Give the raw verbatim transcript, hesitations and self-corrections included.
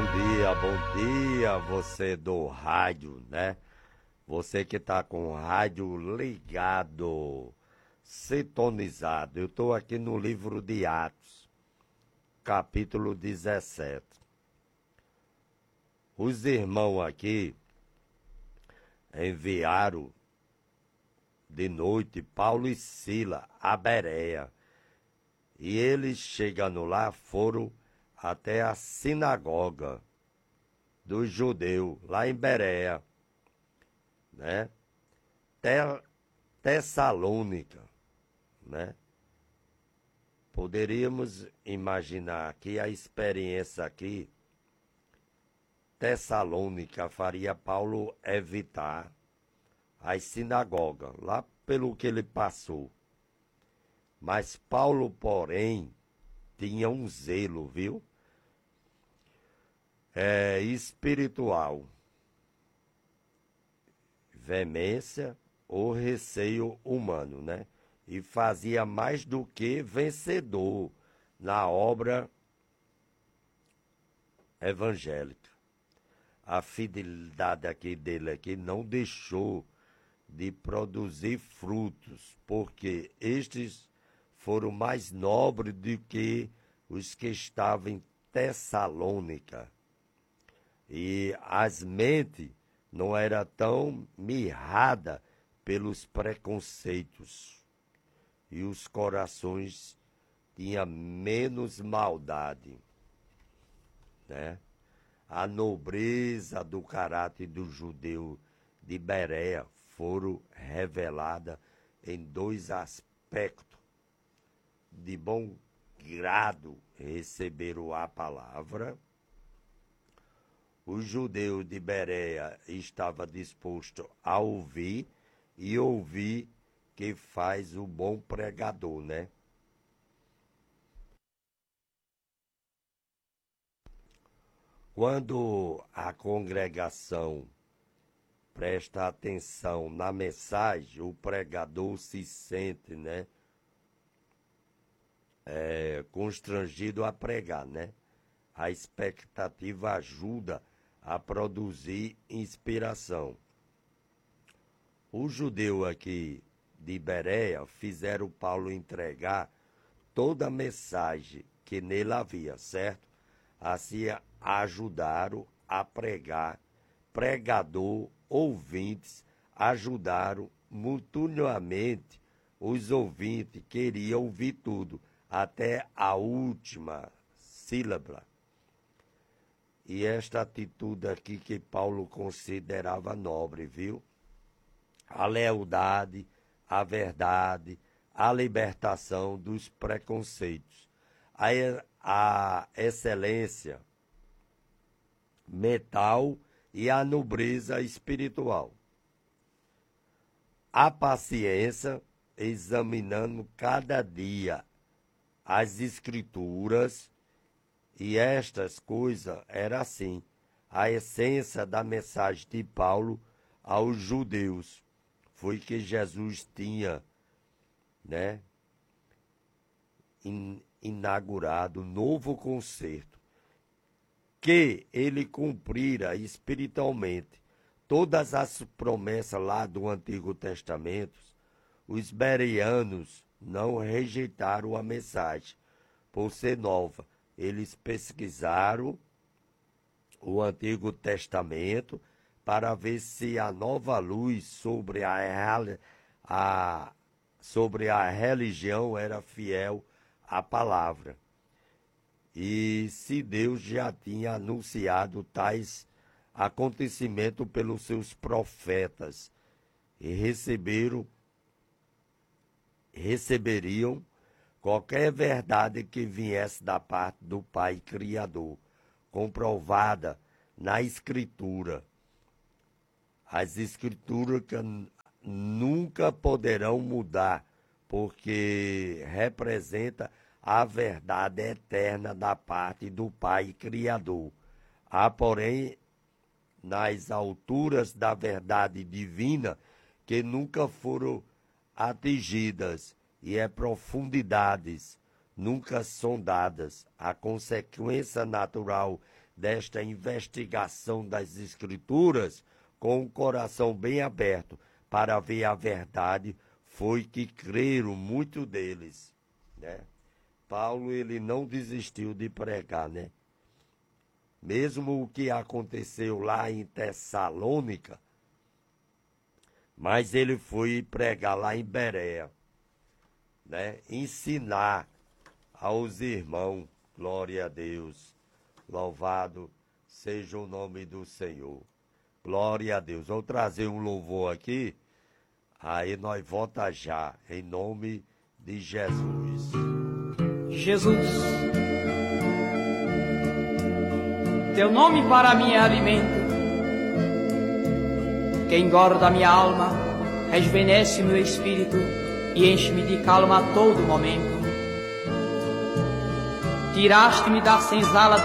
dia, bom dia, você do rádio, né? Você que tá com o rádio ligado, sintonizado. Eu tô aqui no livro de Atos, capítulo dezessete. Os irmãos aqui enviaram de noite Paulo e Sila a Bereia. E eles, chegando lá, foram até a sinagoga dos judeus, lá em Bereia, né? Te- Tessalônica, né? Poderíamos imaginar que a experiência aqui, Tessalônica, faria Paulo evitar as sinagogas, lá pelo que ele passou. Mas Paulo, porém, tinha um zelo, viu? É, espiritual, veemência ou receio humano, né? E fazia mais do que vencedor na obra evangélica. A fidelidade aqui dele aqui não deixou de produzir frutos, porque estes foram mais nobres do que os que estavam em Tessalônica. E as mentes não eram tão mirradas pelos preconceitos. E os corações tinham menos maldade, né? A nobreza do caráter do judeu de Bereia foram reveladas em dois aspectos. De bom grado receberam a palavra. O judeu de Bereia estava disposto a ouvir e ouvir que faz o bom pregador, né? Quando a congregação presta atenção na mensagem, o pregador se sente, né, é, constrangido a pregar, né? A expectativa ajuda a produzir inspiração. Os judeus aqui de Bereia fizeram Paulo entregar toda a mensagem que nele havia, certo? Assim ajudaram a pregar, pregador, ouvintes, ajudaram mutuamente os ouvintes, queriam ouvir tudo, até a última sílaba. E esta atitude aqui que Paulo considerava nobre, viu? A lealdade, a verdade, a libertação dos preconceitos, a, a excelência mental e a nobreza espiritual. A paciência, examinando cada dia as escrituras, e estas coisas era assim, a essência da mensagem de Paulo aos judeus foi que Jesus tinha, né, in, inaugurado um novo concerto, que ele cumprira espiritualmente todas as promessas lá do Antigo Testamento. Os bereanos não rejeitaram a mensagem por ser nova. Eles pesquisaram o Antigo Testamento para ver se a nova luz sobre a, a, sobre a religião era fiel à palavra. E se Deus já tinha anunciado tais acontecimentos pelos seus profetas, e receberam, receberiam qualquer verdade que viesse da parte do Pai Criador, comprovada na Escritura. As Escrituras que nunca poderão mudar, porque representa a verdade eterna da parte do Pai Criador. Há, porém, nas alturas da verdade divina, que nunca foram atingidas, e é profundidades nunca sondadas, a consequência natural desta investigação das Escrituras com o coração bem aberto para ver a verdade, foi que creram muito deles, né? Paulo, ele não desistiu de pregar, né? Mesmo o que aconteceu lá em Tessalônica, mas ele foi pregar lá em Bereia, né? Ensinar aos irmãos, glória a Deus, louvado seja o nome do Senhor, glória a Deus. Vou trazer um louvor aqui, aí nós volta já, em nome de Jesus. Jesus, teu nome para mim é alimento, que engorda minha alma, rejuvenesce meu espírito e enche-me de calma a todo momento. Tiraste-me da senzala do